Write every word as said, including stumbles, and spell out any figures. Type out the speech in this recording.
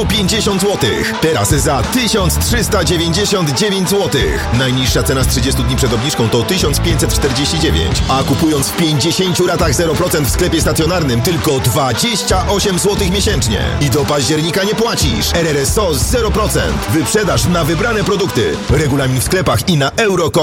sto pięćdziesiąt złotych. Teraz za tysiąc trzysta dziewięćdziesiąt dziewięć złotych. Najniższa cena z trzydziestu dni przed obniżką to tysiąc pięćset czterdzieści dziewięć, a kupując w pięćdziesięciu ratach zero procent w sklepie stacjonarnym tylko dwadzieścia osiem złotych miesięcznie. I do października nie płacisz. R R S O zero procent. Wyprzedaż na wybrane produkty. Regulamin w sklepach i na euro kropka com.